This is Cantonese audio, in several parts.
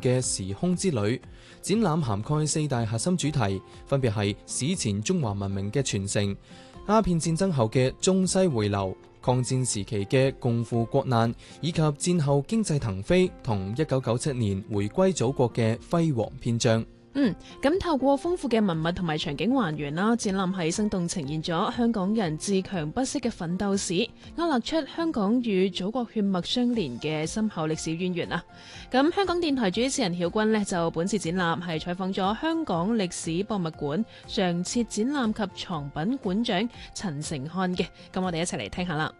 嘅時空之旅。展覽涵蓋4大核心主題，分別係史前中華文明嘅傳承、鴉片戰爭後嘅中西回流、抗戰時期嘅共赴國難，以及戰後經濟騰飛同1997年回歸祖國嘅輝煌篇章。 咁透過豐富嘅文物同埋場景還原啦，展覽係生動呈現咗香港人自強不息嘅奮鬥史，勾勒出香港與祖國血脈相連嘅深厚歷史淵源啊！咁香港電台主持人曉君呢，就本次展覽係採訪咗香港歷史博物館常設展覽及藏品館長陳成漢嘅，咁我哋一齊嚟聽下啦。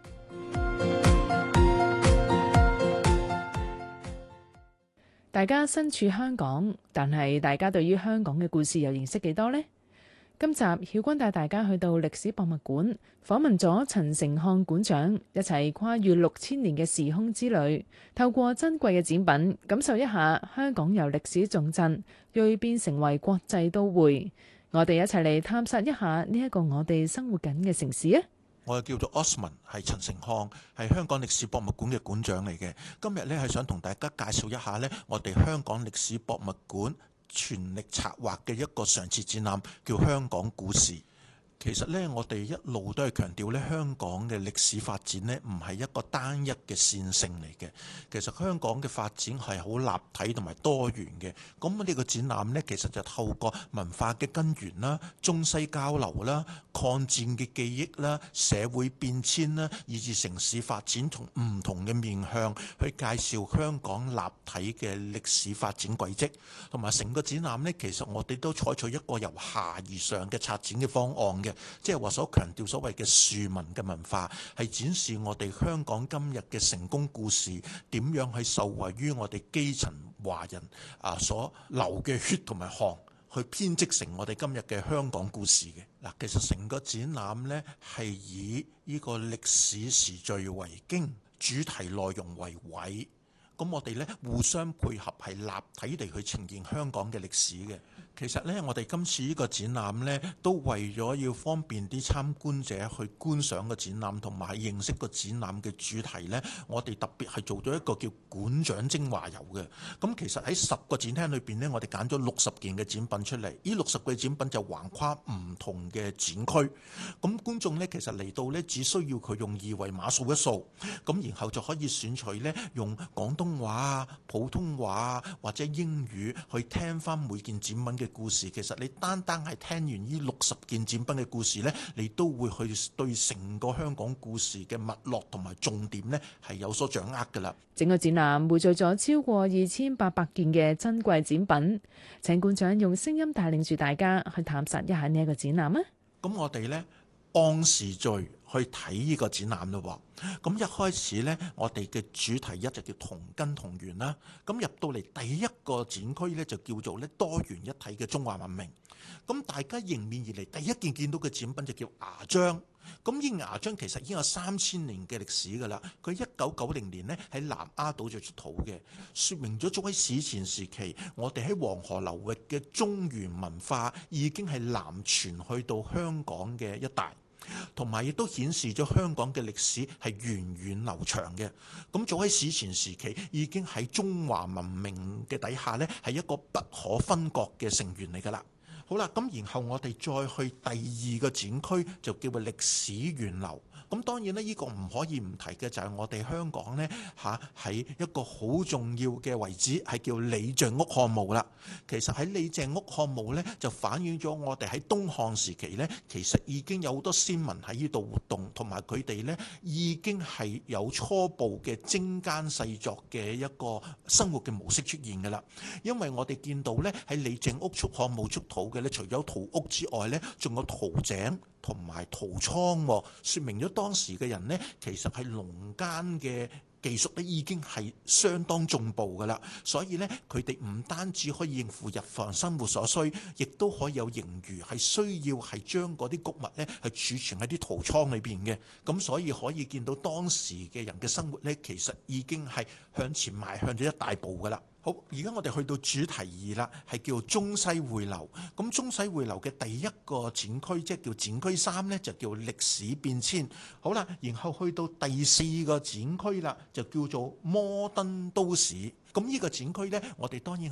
大家身處香港，但係大家對於香港嘅故事又認識幾多呢？今集曉君帶大家去到歷史博物館，訪問咗陳成漢館長，一齊跨越6000年嘅時空之旅，透過珍貴嘅展品，感受一下香港由歷史重鎮蛻變成為國際都會。我哋一齊嚟探索一下呢一個我哋生活緊嘅城市啊！ 我叫做 Osman， 係陳成漢，係香港歷史博物館嘅館長嚟嘅。今日呢係想同大家介紹一下呢，我哋香港歷史博物館全力策劃嘅一個常設展覽，叫香港故事。其實呢，我哋一路都係強調呢，香港嘅歷史發展呢唔係一個單一嘅線性嚟嘅。其實香港嘅發展係好立體同埋多元嘅。咁呢個展覽呢，其實就透過文化嘅根源啦、中西交流啦、抗戰嘅記憶啦、社會變遷啦，以至城市發展從唔同嘅面向去介紹香港立體嘅歷史發展軌跡。同埋成個展覽呢，其實我哋都採取一個由下而上嘅策展嘅方案嘅。即係話所強調所謂嘅庶民嘅文化，係展示我哋香港今日嘅成功故事點樣去受惠於我哋基層華人所流嘅血同埋汗，去編織成我哋今日嘅香港故事嘅。嗱，其實成個展覽呢係以呢個歷史時序為經，主題內容為緯。咁我哋呢互相配合，係立體地去呈現香港嘅歷史嘅。其實呢，我哋今次呢個展覽呢，都為咗要方便啲參觀者去觀賞個展覽同埋認識個展覽嘅主題呢，我哋特別係做咗一個叫館長精華遊嘅。咁其實喺10個展廳裏邊呢，我哋揀咗60件嘅展品出嚟。呢60個展品就橫跨唔同嘅展區。咁觀眾呢，其實嚟到呢，只需要佢用2維碼掃一掃，咁然後就可以選取呢，用廣東話啊、普通話啊或者英語去聽翻每件展品嘅故事。其實你單係聽完呢60件展品嘅故事呢，你都會去對成個香港故事嘅脈絡同埋重點呢係有所掌握噶啦。 整個展覽匯聚咗超過2800件嘅珍貴展品，請館長用聲音帶領住大家去探索一下呢一個展覽啊！ 咁我哋呢，按時序去睇呢個展覽咯。咁一開始呢，我哋嘅主題就叫同根同源啦。咁入到嚟第一個展區呢，就叫做呢多元一體嘅中華文明。咁大家迎面而嚟第一件見到嘅展品就叫牙璋。咁呢牙璋其實已經有3000年嘅歷史㗎啦。佢1990年呢喺南丫島就出土嘅，説明咗早喺史前時期，我哋喺黃河流域嘅中原文化已經係南傳去到香港嘅一帶。同埋亦都顯示咗香港嘅歷史係源遠流長嘅。咁早喺史前時期已經喺中華文明嘅底下呢，係一個不可分割嘅成員嚟㗎啦。好啦，咁然後我哋再去第2個展區就叫做歷史源流。咁當然呢，呢個唔可以唔提嘅就係我哋香港呢喺一個好重要嘅位置，係叫李鄭屋漢墓啦。其實喺李鄭屋漢墓呢，就反映咗我哋喺東漢時期呢，其實已經有好多先民喺呢度活動，同埋佢哋呢已經係有初步嘅精耕細作嘅一個生活嘅模式出現㗎啦。因為我哋見到呢，喺李鄭屋漢墓出土嘅呢，除咗土屋之外呢，仲有土井同埋屠倉，説明咗當時嘅人呢，其實係農耕嘅技術咧已經係相當進步㗎啦。所以呢，佢哋唔單止可以應付日常生活所需，亦都可以有盈餘，係需要係將嗰啲穀物呢係儲存喺啲屠倉裏邊嘅。咁所以可以見到當時嘅人嘅生活呢，其實已經係向前邁向咗一大步㗎啦。好，而家我哋去到主題2啦，係叫中西匯流。咁中西匯流嘅第一個展區，即係叫展區3呢，就叫歷史變遷。好啦，然後去到第4個展區啦，就叫做摩登都市。咁呢個展區呢，我哋當然